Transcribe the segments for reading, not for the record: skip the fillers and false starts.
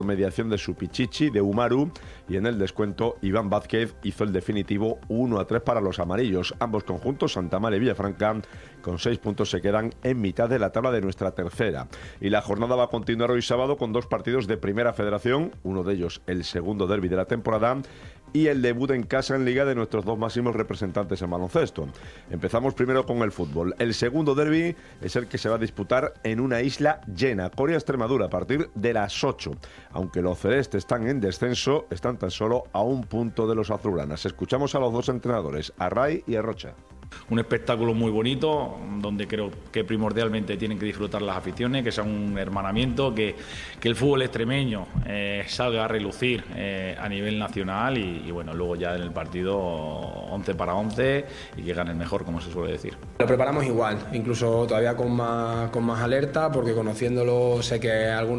mediación de Supichichi, de Umaru, y en el descuento Iván Vázquez hizo el definitivo 1-3 para los amarillos. Ambos conjuntos, Santa María y Villafranca, con 6 puntos se quedan en mitad de la tabla de nuestra tercera. Y la jornada va a continuar hoy sábado con 2 partidos de Primera Federación, uno de ellos el segundo derbi de la temporada, y el debut en casa en Liga de nuestros 2 máximos representantes en baloncesto. Empezamos primero con el fútbol. El segundo derbi es el que se va a disputar en una isla llena, Coria-Extremadura, a partir de las 8. Aunque los celestes están en descenso, están tan solo a 1 punto de los azulgranas. Escuchamos a los 2 entrenadores, a Ray y a Rocha. Un espectáculo muy bonito, donde creo que primordialmente tienen que disfrutar las aficiones, que sea un hermanamiento, que el fútbol extremeño salga a relucir a nivel nacional y bueno, luego ya en el partido 11 para 11 y que gane el mejor, como se suele decir. Lo preparamos igual, incluso todavía con más alerta, porque conociéndolo sé que algo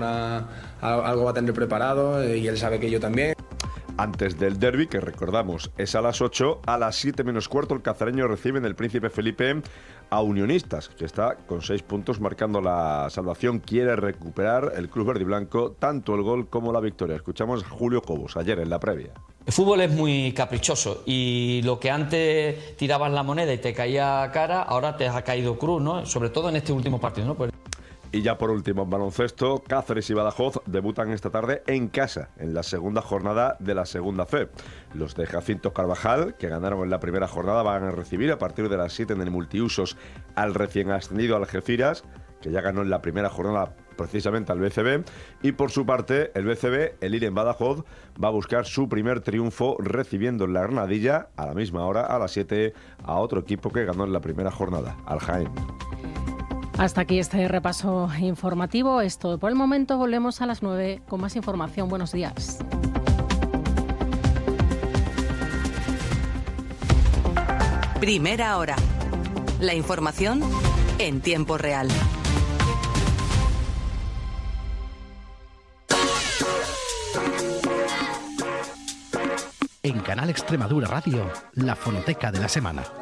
va a tener preparado y él sabe que yo también. Antes del derbi, que recordamos es a las 8, a las 7 menos cuarto el cacereño recibe en el Príncipe Felipe a Unionistas, que está con 6 puntos marcando la salvación. Quiere recuperar el club verde y blanco tanto el gol como la victoria. Escuchamos a Julio Cobos ayer en la previa. El fútbol es muy caprichoso y lo que antes tirabas la moneda y te caía cara, ahora te ha caído cruz, ¿no? Sobre todo en este último partido, ¿no? Pues... Y ya por último, en baloncesto, Cáceres y Badajoz debutan esta tarde en casa, en la segunda jornada de la segunda C. Los de Jacinto Carvajal, que ganaron en la primera jornada, van a recibir a partir de las 7 en el multiusos al recién ascendido Algeciras, que ya ganó en la primera jornada precisamente al BCB. Y por su parte, el BCB, el IR en Badajoz, va a buscar su primer triunfo recibiendo en la Granadilla, a la misma hora, a las 7, a otro equipo que ganó en la primera jornada, al Jaén. Hasta aquí este repaso informativo. Es todo por el momento. Volvemos a las 9 con más información. Buenos días. Primera hora. La información en tiempo real. En Canal Extremadura Radio, la fonoteca de la semana.